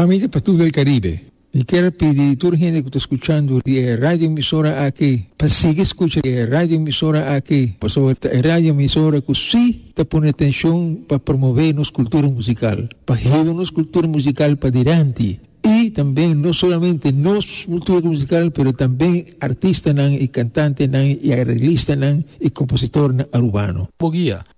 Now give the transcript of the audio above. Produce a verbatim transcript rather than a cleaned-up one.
Familia para todo el Caribe. Y quiero pedir a toda la gente que está escuchando la radio emisora aquí, para seguir escuchando la radio emisora aquí, pues la radio emisora que sí te pone atención para promover nuestra cultura musical, para llevar nuestra cultura musical para adelante. Y también no solamente nuestra cultura musical, pero también artistas y cantantes y arreglistas y compositores urbanos. Boguía,